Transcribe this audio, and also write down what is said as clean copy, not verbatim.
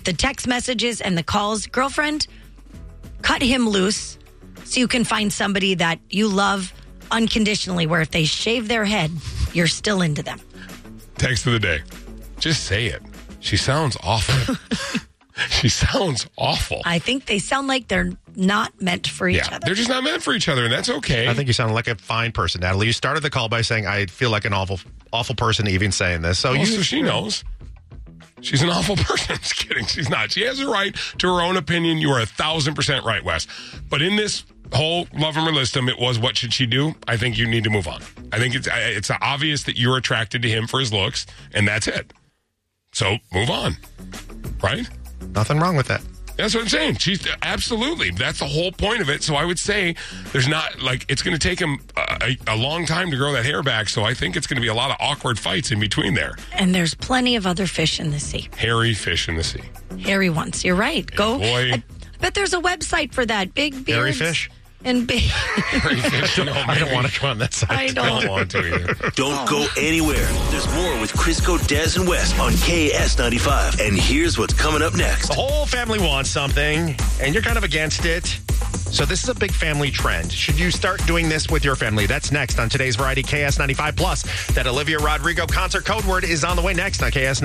the text messages and the calls. Girlfriend, cut him loose so you can find somebody that you love unconditionally, where if they shave their head, you're still into them. Text of the day. Just say it. She sounds awful. She sounds awful. I think they sound like they're not meant for each other. They're just not meant for each other, and that's okay. I think you sound like a fine person, Natalie. You started the call by saying, I feel like an awful person even saying this. So she knows. She's an awful person. Just kidding. She's not. She has a right to her own opinion. You are 1,000% right, Wes. But in this whole love him or list him, it was what should she do? I think you need to move on. I think it's obvious that you're attracted to him for his looks, and that's it. So move on. Right? Nothing wrong with that. That's what I'm saying. She's absolutely. That's the whole point of it. So I would say there's not, it's going to take him a long time to grow that hair back. So I think it's going to be a lot of awkward fights in between there. And there's plenty of other fish in the sea. Hairy fish in the sea. Hairy ones. You're right. Go. Boy. I bet there's a website for that. Big beards. Hairy fish? And big. Hairy fish. No, I don't want to go on that side. I don't want to either. Don't go anywhere. There's more with Crisco, Des, and West on KS95. And here's what's coming up next. The whole family wants something, and you're kind of against it. So this is a big family trend. Should you start doing this with your family? That's next on today's Variety KS95 Plus. That Olivia Rodrigo concert code word is on the way next on KS95.